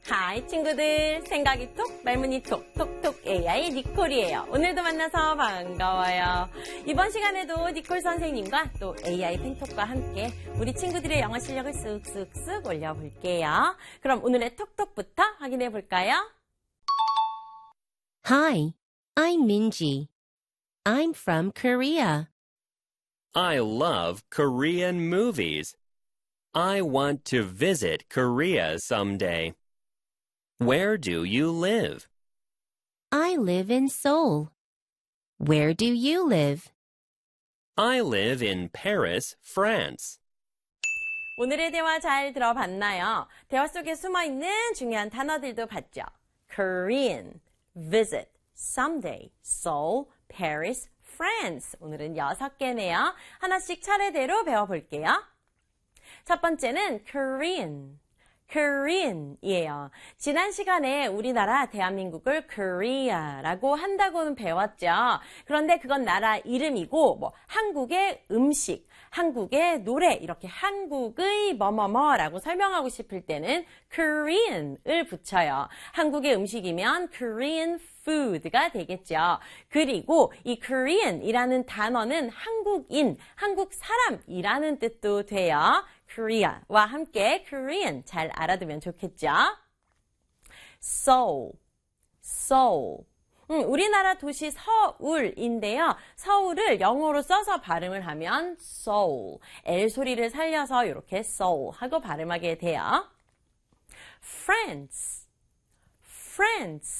하이 친구들, 생각이 톡, 말문이 톡, 톡톡 AI 니콜이에요. 오늘도 만나서 반가워요. 이번 시간에도 니콜 선생님과 또 AI 팬톡과 함께 우리 친구들의 영어 실력을 쑥쑥쑥 올려볼게요. 그럼 오늘의 톡톡부터 확인해 볼까요? Hi, I'm Minji. I'm from Korea. I love Korean movies. I want to visit Korea someday. Where do you live? I live in Seoul. Where do you live? I live in Paris, France. 오늘의 대화 잘 들어봤나요? 대화 속에 숨어있는 중요한 단어들도 봤죠? Korean, visit, someday, Seoul, Paris, France. 오늘은 6개네요. 하나씩 차례대로 배워볼게요. 첫 번째는 Korean이에요. 지난 시간에 우리나라 대한민국을 Korea라고 한다고는 배웠죠. 그런데 그건 나라 이름이고 한국의 음식, 한국의 노래 이렇게 한국의 뭐뭐뭐라고 설명하고 싶을 때는 Korean을 붙여요. 한국의 음식이면 Korean food가 되겠죠. 그리고 이 Korean이라는 단어는 한국인, 한국 사람이라는 뜻도 돼요. Korea와 함께 Korean 잘 알아두면 좋겠죠. Seoul. 우리나라 도시 서울인데요. 서울을 영어로 써서 발음을 하면 Seoul. L 소리를 살려서 이렇게 Seoul 하고 발음하게 돼요. France.